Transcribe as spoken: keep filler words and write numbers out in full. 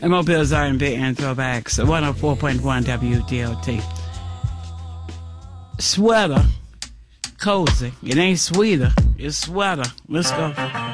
And Mobile's R and B and throwbacks. one oh four point one W D O T. Sweater. Cozy. It ain't sweeter. It's sweater. Let's go.